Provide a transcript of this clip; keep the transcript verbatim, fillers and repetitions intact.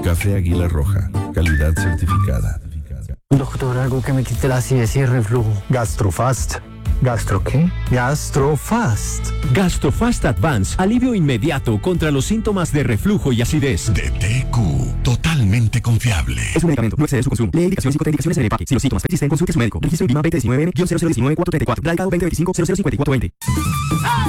Café Águila Roja, calidad certificada. Doctor, algo que me quite la acidez y el reflujo. Gastrofast. ¿Gastro qué? Gastrofast. Gastrofast Advance, alivio inmediato contra los síntomas de reflujo y acidez. De T Q, totalmente confiable. Es un medicamento, no excede su consumo. Lee indicaciones y contraindicaciones en el empaque. Si los síntomas persisten, consulte a su médico. Registro INVIMA veinte diecinueve N uno cero cero uno nueve cuatro tres cuatro. Radicado veinte veinticinco cero cero cincuenta y cuatro veinte.